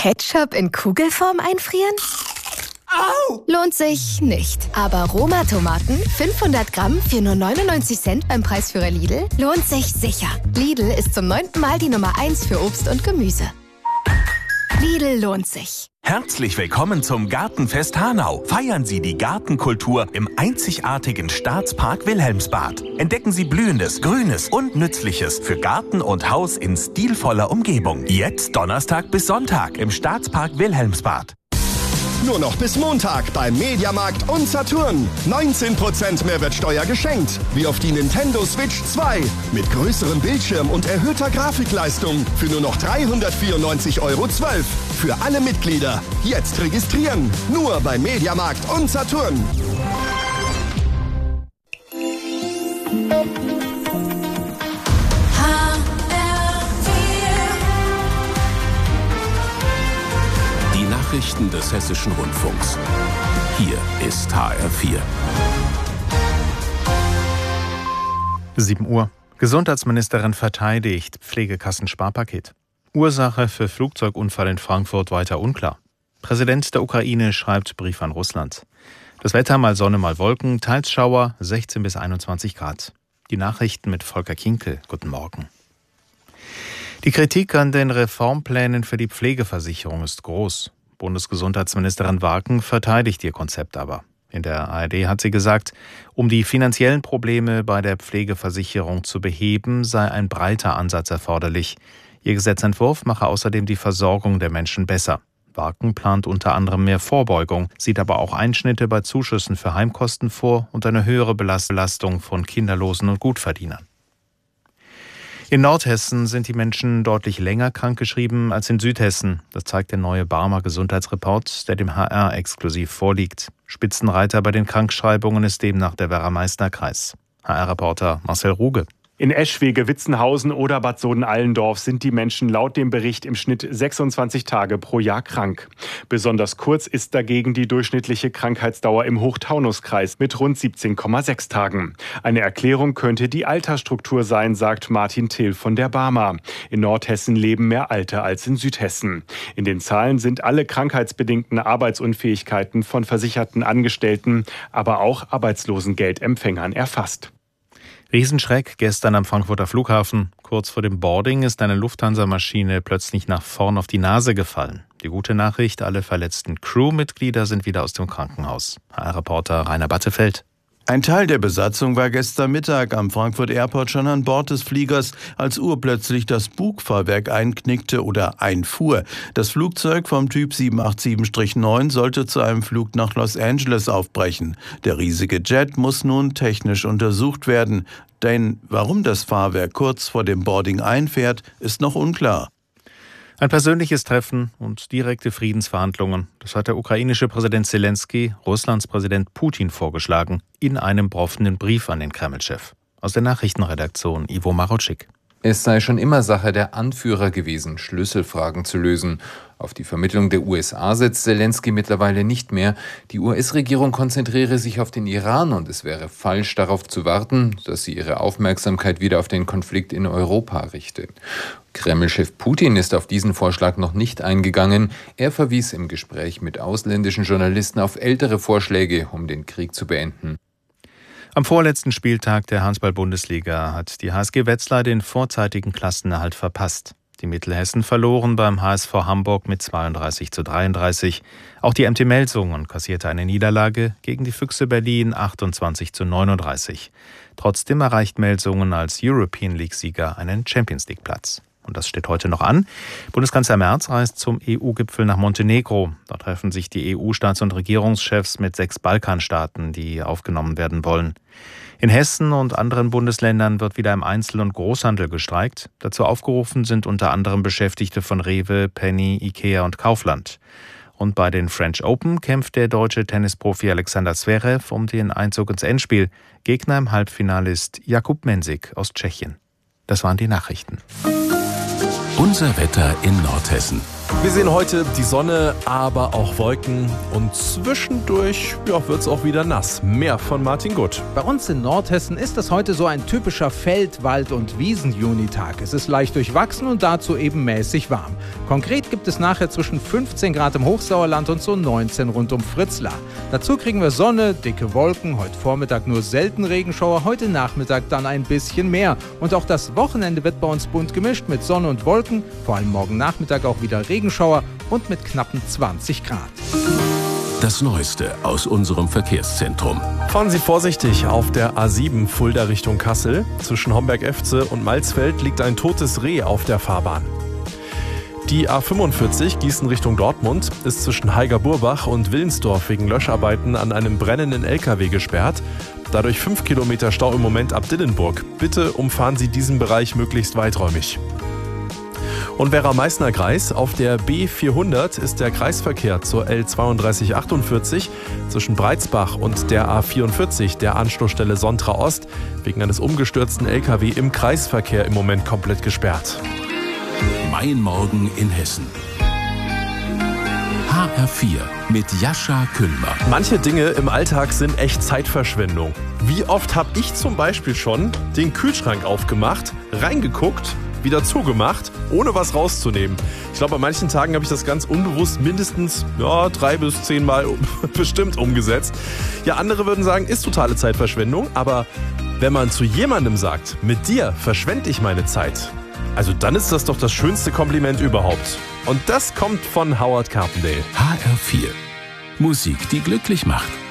Ketchup in Kugelform einfrieren? Au! Lohnt sich nicht. Aber Roma-Tomaten, 500 Gramm für nur 99 Cent beim Preisführer Lidl, lohnt sich sicher. Lidl ist zum 9. Mal die Nummer 1 für Obst und Gemüse. Lidl lohnt sich. Herzlich willkommen zum Gartenfest Hanau. Feiern Sie die Gartenkultur im einzigartigen Staatspark Wilhelmsbad. Entdecken Sie Blühendes, Grünes und Nützliches für Garten und Haus in stilvoller Umgebung. Jetzt Donnerstag bis Sonntag im Staatspark Wilhelmsbad. Nur noch bis Montag beim Mediamarkt und Saturn. 19% Mehrwertsteuer geschenkt. Wie auf die Nintendo Switch 2. Mit größerem Bildschirm und erhöhter Grafikleistung. Für nur noch 394,12 € Für alle Mitglieder. Jetzt registrieren. Nur beim Mediamarkt und Saturn. Nachrichten des Hessischen Rundfunks. Hier ist HR4. 7 Uhr. Gesundheitsministerin verteidigt Pflegekassensparpaket. Ursache für Flugzeugunfall in Frankfurt weiter unklar. Präsident der Ukraine schreibt Brief an Russland. Das Wetter mal Sonne, mal Wolken, teils Schauer, 16 bis 21 Grad. Die Nachrichten mit Volker Kinkel. Guten Morgen. Die Kritik an den Reformplänen für die Pflegeversicherung ist groß. Bundesgesundheitsministerin Warken verteidigt ihr Konzept aber. In der ARD hat sie gesagt, um die finanziellen Probleme bei der Pflegeversicherung zu beheben, sei ein breiter Ansatz erforderlich. Ihr Gesetzentwurf mache außerdem die Versorgung der Menschen besser. Warken plant unter anderem mehr Vorbeugung, sieht aber auch Einschnitte bei Zuschüssen für Heimkosten vor und eine höhere Belastung von Kinderlosen und Gutverdienern. In Nordhessen sind die Menschen deutlich länger krankgeschrieben als in Südhessen. Das zeigt der neue Barmer Gesundheitsreport, der dem HR exklusiv vorliegt. Spitzenreiter bei den Krankschreibungen ist demnach der Werra-Meißner-Kreis. HR-Reporter Marcel Ruge. In Eschwege, Witzenhausen oder Bad Soden-Allendorf sind die Menschen laut dem Bericht im Schnitt 26 Tage pro Jahr krank. Besonders kurz ist dagegen die durchschnittliche Krankheitsdauer im Hochtaunuskreis mit rund 17,6 Tagen. Eine Erklärung könnte die Altersstruktur sein, sagt Martin Thiel von der Barmer. In Nordhessen leben mehr Alte als in Südhessen. In den Zahlen sind alle krankheitsbedingten Arbeitsunfähigkeiten von versicherten Angestellten, aber auch Arbeitslosengeldempfängern erfasst. Riesenschreck gestern am Frankfurter Flughafen. Kurz vor dem Boarding ist eine Lufthansa-Maschine plötzlich nach vorn auf die Nase gefallen. Die gute Nachricht, alle verletzten Crewmitglieder sind wieder aus dem Krankenhaus. HR-Reporter Rainer Battefeld. Ein Teil der Besatzung war gestern Mittag am Frankfurt Airport schon an Bord des Fliegers, als urplötzlich das Bugfahrwerk einknickte oder einfuhr. Das Flugzeug vom Typ 787-9 sollte zu einem Flug nach Los Angeles aufbrechen. Der riesige Jet muss nun technisch untersucht werden. Denn warum das Fahrwerk kurz vor dem Boarding einfährt, ist noch unklar. Ein persönliches Treffen und direkte Friedensverhandlungen, das hat der ukrainische Präsident Zelensky Russlands Präsident Putin vorgeschlagen, in einem offenen Brief an den Kreml-Chef. Aus der Nachrichtenredaktion Ivo Marotschik. Es sei schon immer Sache der Anführer gewesen, Schlüsselfragen zu lösen. Auf die Vermittlung der USA setzt Zelensky mittlerweile nicht mehr. Die US-Regierung konzentriere sich auf den Iran und es wäre falsch, darauf zu warten, dass sie ihre Aufmerksamkeit wieder auf den Konflikt in Europa richte. Kreml-Chef Putin ist auf diesen Vorschlag noch nicht eingegangen. Er verwies im Gespräch mit ausländischen Journalisten auf ältere Vorschläge, um den Krieg zu beenden. Am vorletzten Spieltag der Handball-Bundesliga hat die HSG Wetzlar den vorzeitigen Klassenerhalt verpasst. Die Mittelhessen verloren beim HSV Hamburg mit 32:33. Auch die MT Melsungen kassierte eine Niederlage gegen die Füchse Berlin 28:39. Trotzdem erreicht Melsungen als European League-Sieger einen Champions-League-Platz. Und das steht heute noch an. Bundeskanzler Merz reist zum EU-Gipfel nach Montenegro. Dort treffen sich die EU-Staats- und Regierungschefs mit 6 Balkanstaaten, die aufgenommen werden wollen. In Hessen und anderen Bundesländern wird wieder im Einzel- und Großhandel gestreikt. Dazu aufgerufen sind unter anderem Beschäftigte von Rewe, Penny, Ikea und Kaufland. Und bei den French Open kämpft der deutsche Tennisprofi Alexander Zverev um den Einzug ins Endspiel. Gegner im Halbfinale ist Jakub Mensik aus Tschechien. Das waren die Nachrichten. Unser Wetter in Nordhessen. Wir sehen heute die Sonne, aber auch Wolken und zwischendurch wird es auch wieder nass. Mehr von Martin Gutt. Bei uns in Nordhessen ist es heute so ein typischer Feld-, Wald- und Wiesen-Junitag. Es ist leicht durchwachsen und dazu eben mäßig warm. Konkret gibt es nachher zwischen 15 Grad im Hochsauerland und so 19 rund um Fritzlar. Dazu kriegen wir Sonne, dicke Wolken, heute Vormittag nur selten Regenschauer, heute Nachmittag dann ein bisschen mehr. Und auch das Wochenende wird bei uns bunt gemischt mit Sonne und Wolken, vor allem morgen Nachmittag auch wieder Regenschauer und mit knappen 20 Grad. Das Neueste aus unserem Verkehrszentrum. Fahren Sie vorsichtig auf der A7 Fulda Richtung Kassel. Zwischen Homberg-Efze und Malzfeld liegt ein totes Reh auf der Fahrbahn. Die A45 Gießen Richtung Dortmund ist zwischen Haiger-Burbach und Willensdorf wegen Löscharbeiten an einem brennenden LKW gesperrt. Dadurch 5 Kilometer Stau im Moment ab Dillenburg. Bitte umfahren Sie diesen Bereich möglichst weiträumig. Und Werra-Meißner-Kreis, auf der B400 ist der Kreisverkehr zur L3248 zwischen Breitsbach und der A44, der Anschlussstelle Sontra Ost, wegen eines umgestürzten LKW im Kreisverkehr im Moment komplett gesperrt. Mein Morgen in Hessen. HR4 mit Jascha Kühlmer. Manche Dinge im Alltag sind echt Zeitverschwendung. Wie oft habe ich zum Beispiel schon den Kühlschrank aufgemacht, reingeguckt, wieder zugemacht, ohne was rauszunehmen. Ich glaube, an manchen Tagen habe ich das ganz unbewusst mindestens 3 bis 10 Mal bestimmt umgesetzt. Ja, andere würden sagen, ist totale Zeitverschwendung. Aber wenn man zu jemandem sagt, mit dir verschwende ich meine Zeit, also dann ist das doch das schönste Kompliment überhaupt. Und das kommt von Howard Carpendale. HR4. Musik, die glücklich macht.